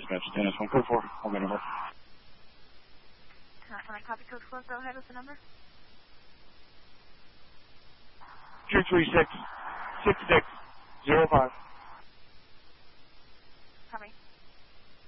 dispatch, Dennis 1 code 4. I'll get over. Can I copy code 4? Go ahead with the number. 236-6605.